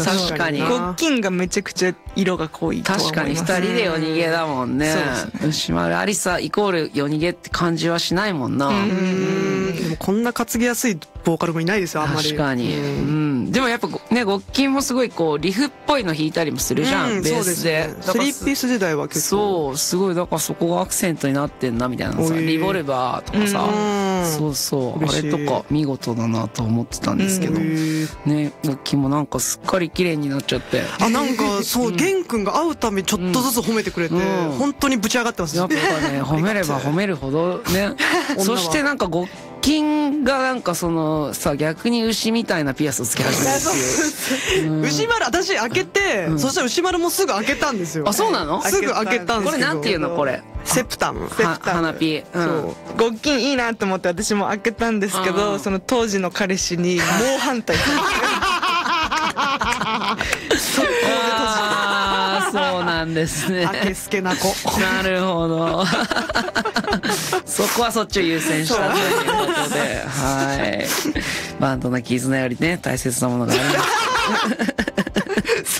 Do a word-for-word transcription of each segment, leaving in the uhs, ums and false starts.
確かに。 ごっきんがめちゃくちゃ色が濃いとは思います。 確かにふたりで夜逃げだもんね。牛丸ありさイコール夜逃げって感じはしないもんな。うん。 でもこんな担ぎやすいボーカルもいないですよ、あんまり。 確かに。うん。でもやっぱね、ごっきんもすごいこう、リフっぽいの弾いたりもするじゃん、ベースで。 スリーピース時代は結構。 そう、すごい、だからそこがアクセントになってんな、みたいなさ。リボルバーとかさ。そうそう。あれとか見事だなと思ってたんですけど。ね、ごっきんもなんかすっかり綺麗になっちゃって。 あ、なんかそう、玄君が会うたびちょっとずつ褒めてくれて、本当にぶち上がってます。 やっぱね、褒めれば褒めるほどね。そしてなんかごっきんがなんかそのさ、逆に牛みたいなピアスをつけ始めるっていう。 牛丸、私開けて、そしたら牛丸もすぐ開けたんですよ。 あ、そうなの？ すぐ開けたんですけど。 これなんていうのこれ？ セプタム。 花ピ。 そう。ごっきんいいなと思って私も開けたんですけど、その当時の彼氏に猛反対されて。 ああ、そうなんですね。 あけすけな子。 なるほど。そこはそっちを優先したということで、はい。バンドの絆よりね、大切なものがあります。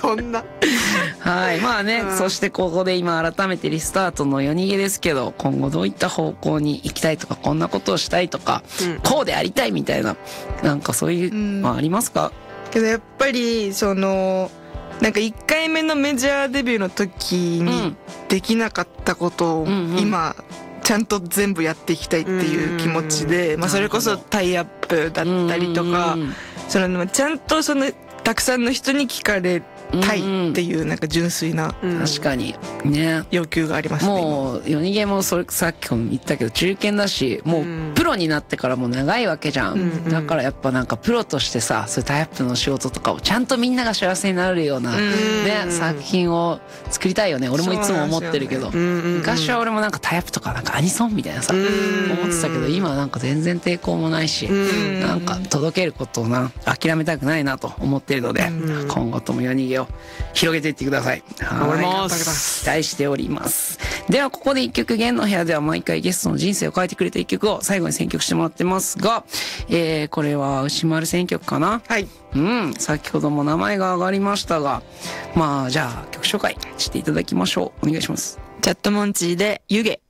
そんな。 はい。まあね、そしてここで今改めてリスタートの夜逃げですけど、今後どういった方向に行きたいとか、こんなことをしたいとか、こうでありたいみたいな、なんかそういうのありますか？ けどやっぱり、その、なんかいっかいめのメジャーデビューの時にできなかったことを今ちゃんと全部やっていきたいっていう気持ちで、まあそれこそタイアップだったりとか、そのちゃんとそのたくさんの人に聞かれたいっていうなんか純粋な確かにね要求がありますね。 もう夜逃げもそれさっきも言ったけど中堅だし、もうプロになってからも長いわけじゃん。だからやっぱなんかプロとしてさ、そういうタイアップの仕事とかをちゃんとみんなが幸せになるようなね作品を作りたいよね。俺もいつも思ってるけど、昔は俺もなんかタイアップとかなんかアニソンみたいなさ思ってたけど、今はなんか全然抵抗もないし、なんか届けることをな諦めたくないなと思ってるので、今後とも夜逃げを広げていってください。 頑張ります。 期待しております。ではここで一曲、弦の部屋では毎回ゲストの人生を変えてくれた一曲を最後に選曲してもらってますが、えー、これは牛丸選曲かな。 はい。 うん、先ほども名前が上がりましたが、まあじゃあ曲紹介していただきましょう。お願いします。 チャットモンチーで湯気。